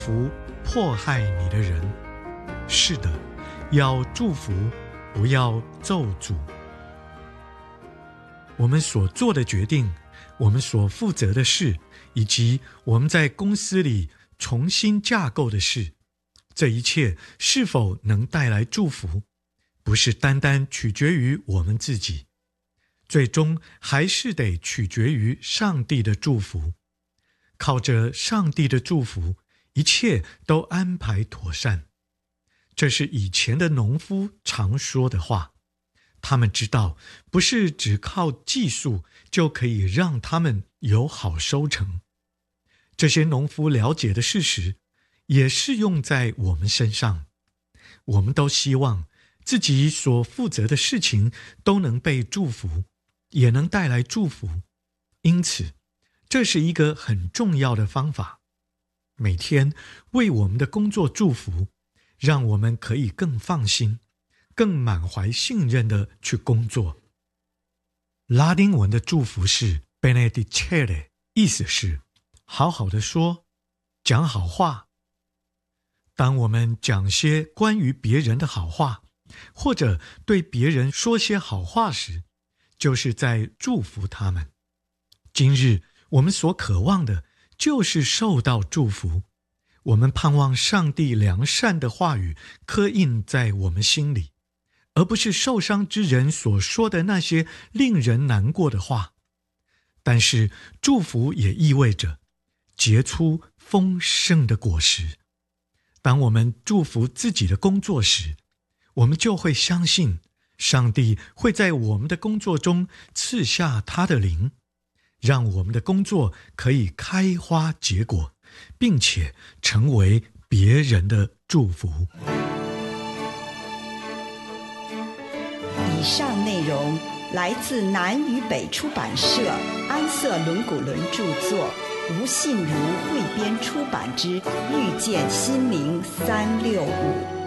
福迫害你的人。是的，要祝福，不要咒诅。我们所做的决定，我们所负责的事，以及我们在公司里重新架构的事，这一切是否能带来祝福，不是单单取决于我们自己，最终还是得取决于上帝的祝福。靠着上帝的祝福，一切都安排妥善。这是以前的农夫常说的话。他们知道，不是只靠技术就可以让他们有好收成。这些农夫了解的事实，也适用在我们身上。我们都希望自己所负责的事情都能被祝福，也能带来祝福。因此，这是一个很重要的方法。每天为我们的工作祝福，让我们可以更放心，更满怀信任地去工作。拉丁文的祝福是 benedicere， 意思是好好的说，讲好话。当我们讲些关于别人的好话，或者对别人说些好话时，就是在祝福他们。今日我们所渴望的就是受到祝福。我们盼望上帝良善的话语刻印在我们心里，而不是受伤之人所说的那些令人难过的话。但是祝福也意味着结出丰盛的果实。当我们祝福自己的工作时，我们就会相信上帝会在我们的工作中赐下他的灵，让我们的工作可以开花结果，并且成为别人的祝福。 以上内容来自南与北出版社安瑟伦古伦著作，吴信如汇编出版之《遇见心灵365》。